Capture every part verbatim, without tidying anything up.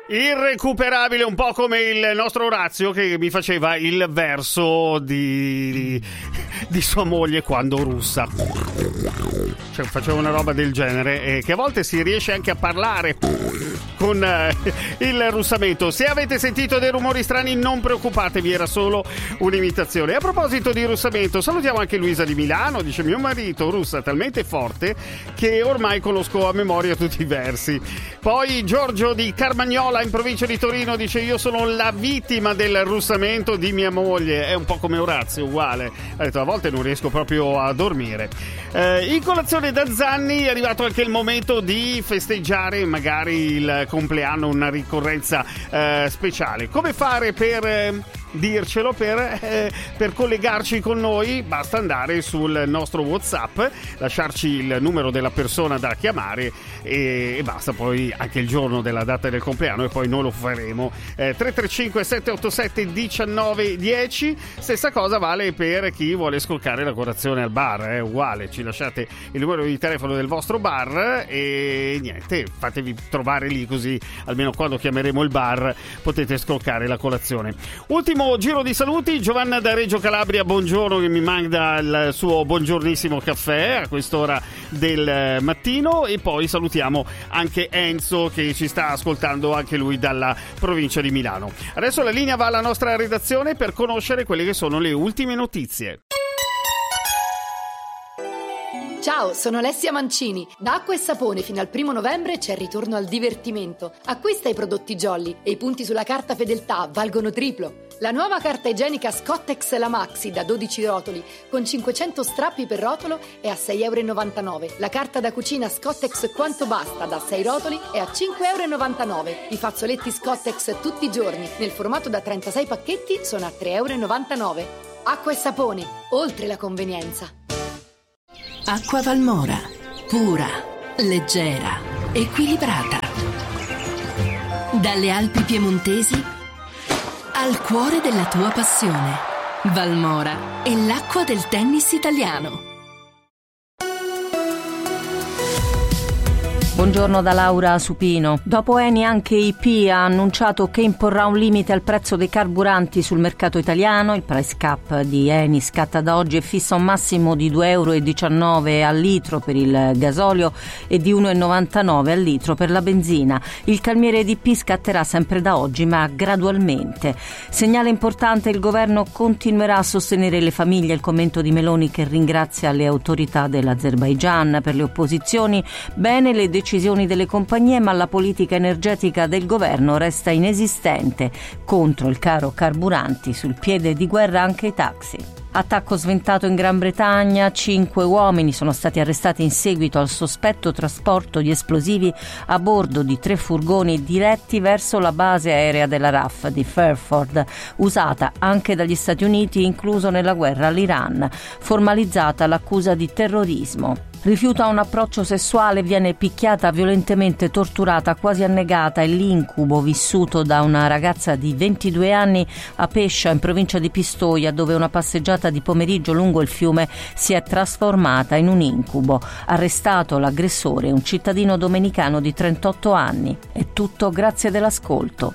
Irrecuperabile, un po' come il nostro Orazio che mi faceva il verso di, di, di sua moglie quando russa. Cioè, faceva una roba del genere e che a volte si riesce anche a parlare con eh, il russamento. Se avete sentito dei rumori strani non preoccupatevi, era solo un'imitazione. A proposito di russamento, salutiamo anche Luisa di Milano. Dice: mio marito russa talmente forte che ormai conosco a memoria tutti i versi. Poi Giorgio di Carmagnola in provincia di Torino dice: io sono la vittima del russamento di mia moglie. È un po' come Orazio, uguale. Ha detto: a volte non riesco proprio a dormire. eh, in colazione da Zanni è arrivato anche il momento di festeggiare magari il compleanno, una ricorrenza eh, speciale. Come fare per eh, dircelo, per, eh, per collegarci con noi? Basta andare sul nostro WhatsApp, lasciarci il numero della persona da chiamare e, e basta, poi anche il giorno della data del compleanno e poi noi lo faremo. eh, tre tre cinque sette otto sette uno nove uno zero. Stessa cosa vale per chi vuole scoccare la colazione al bar, è eh, uguale, ci lasciate il numero di telefono del vostro bar e niente, fatevi trovare lì, così almeno quando chiameremo il bar potete scoccare la colazione. Ultimo giro di saluti, Giovanna da Reggio Calabria, buongiorno, che mi manda il suo buongiornissimo caffè a quest'ora del mattino, e poi salutiamo anche Enzo che ci sta ascoltando anche lui dalla provincia di Milano. Adesso la linea va alla nostra redazione per conoscere quelle che sono le ultime notizie. Ciao, sono Alessia Mancini. Da Acqua e Sapone fino al primo novembre c'è il ritorno al divertimento. Acquista i prodotti Jolly e i punti sulla carta fedeltà valgono triplo. La nuova carta igienica Scottex La Maxi da dodici rotoli con cinquecento strappi per rotolo è a sei e novantanove euro. La carta da cucina Scottex Quanto Basta da sei rotoli è a cinque e novantanove euro. I fazzoletti Scottex tutti i giorni nel formato da trentasei pacchetti sono a tre e novantanove euro. Acqua e Sapone, oltre la convenienza. Acqua Valmora, pura, leggera, equilibrata. Dalle Alpi piemontesi al cuore della tua passione. Valmora è l'acqua del tennis italiano. Buongiorno da Laura Supino. Dopo Eni anche I P ha annunciato che imporrà un limite al prezzo dei carburanti sul mercato italiano. Il price cap di Eni scatta da oggi e fissa un massimo di due e diciannove euro al litro per il gasolio e di uno e novantanove al litro per la benzina. Il calmiere di I P scatterà sempre da oggi, ma gradualmente. Segnale importante: il governo continuerà a sostenere le famiglie. Il commento di Meloni che ringrazia le autorità dell'Azerbaigian. Per le opposizioni, bene le decisioni decisioni delle compagnie, ma la politica energetica del governo resta inesistente. Contro il caro carburanti, sul piede di guerra anche i taxi. Attacco sventato in Gran Bretagna, cinque uomini sono stati arrestati in seguito al sospetto trasporto di esplosivi a bordo di tre furgoni diretti verso la base aerea della R A F di Fairford, usata anche dagli Stati Uniti, incluso nella guerra all'Iran. Formalizzata l'accusa di terrorismo. Rifiuta un approccio sessuale, viene picchiata, violentemente torturata, quasi annegata. È l'incubo vissuto da una ragazza di ventidue anni a Pescia, in provincia di Pistoia, dove una passeggiata di pomeriggio lungo il fiume si è trasformata in un incubo. Arrestato l'aggressore, un cittadino domenicano di trentotto anni. È tutto, grazie dell'ascolto.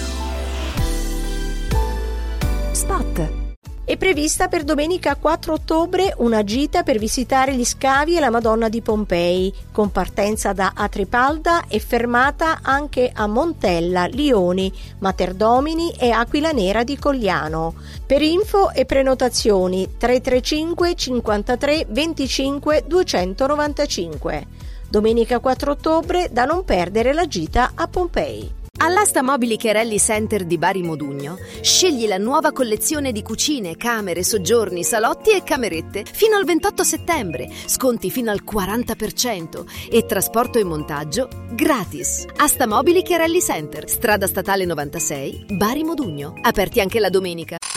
Spot. È prevista per domenica quattro ottobre una gita per visitare gli scavi e la Madonna di Pompei, con partenza da Atripalda e fermata anche a Montella, Lioni, Materdomini e Aquila Nera di Cogliano. Per info e prenotazioni tre tre cinque cinquantatré venticinque duecentonovantacinque. Domenica quattro ottobre, da non perdere la gita a Pompei. All'Asta Mobili Chiarelli Center di Bari Modugno scegli la nuova collezione di cucine, camere, soggiorni, salotti e camerette fino al ventotto settembre, sconti fino al quaranta per cento e trasporto e montaggio gratis. Asta Mobili Chiarelli Center, strada statale novantasei, Bari Modugno, aperti anche la domenica.